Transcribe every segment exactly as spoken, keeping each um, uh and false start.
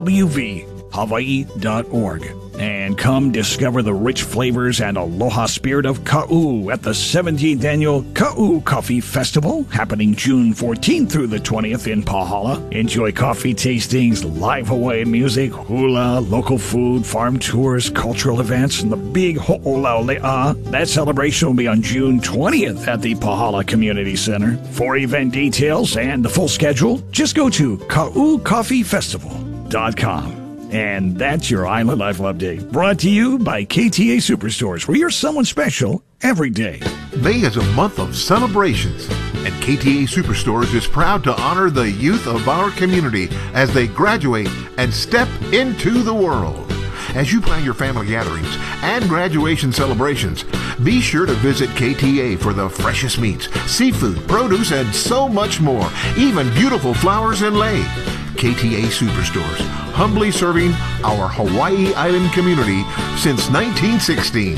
W V Hawaii dot org. And come discover the rich flavors and aloha spirit of Ka'u at the seventeenth Annual Ka'u Coffee Festival, happening June fourteenth through the twentieth in Pahala. Enjoy coffee tastings, live Hawaiian music, hula, local food, farm tours, cultural events, and the big Ho'olaule'a. That celebration will be on June twentieth at the Pahala Community Center. For event details and the full schedule, just go to ka'u coffee festival dot com. And that's your Island Life Update, brought to you by K T A Superstores, where you're someone special every day. May is a month of celebrations, and K T A Superstores is proud to honor the youth of our community as they graduate and step into the world. As you plan your family gatherings and graduation celebrations, be sure to visit K T A for the freshest meats, seafood, produce, and so much more, even beautiful flowers inlaid. K T A Superstores, humbly serving our Hawaii Island community since nineteen sixteen.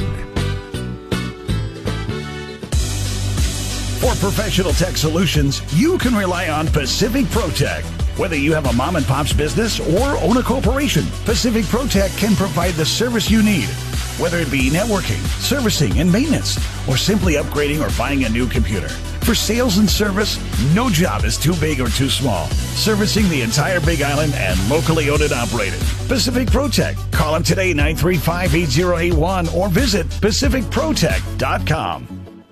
For professional tech solutions, you can rely on Pacific ProTech. Whether you have a mom and pop's business or own a corporation, Pacific ProTech can provide the service you need. Whether it be networking, servicing, and maintenance, or simply upgrading or buying a new computer. For sales and service, no job is too big or too small. Servicing the entire Big Island and locally owned and operated. Pacific ProTech. Call them today, nine three five, eight zero eight one, or visit pacific protech dot com.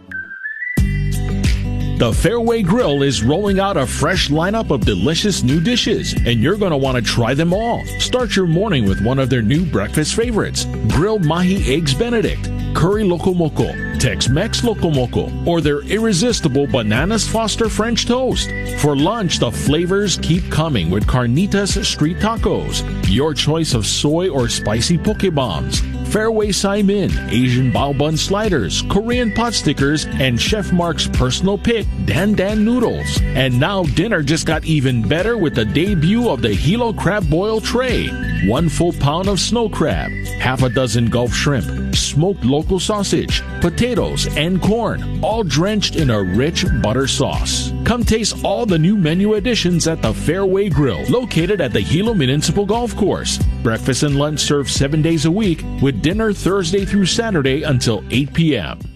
The Fairway Grill is rolling out a fresh lineup of delicious new dishes, and you're going to want to try them all. Start your morning with one of their new breakfast favorites, grilled mahi eggs Benedict, curry loco moco, Tex-Mex loco moco, or their irresistible bananas Foster French toast. For lunch, the flavors keep coming with Carnitas Street Tacos, your choice of soy or spicy poke bombs, Fairway Saimin, Asian bao bun sliders, Korean pot stickers, and Chef Mark's personal pick, Dan Dan noodles. And now dinner just got even better with the debut of the Hilo Crab Boil Tray. One full pound of snow crab, half a dozen Gulf shrimp, smoked local sausage, potatoes, and corn, all drenched in a rich butter sauce. Come taste all the new menu additions at the Fairway Grill, located at the Hilo Municipal Golf Course. Breakfast and lunch served seven days a week, with dinner Thursday through Saturday until eight p.m.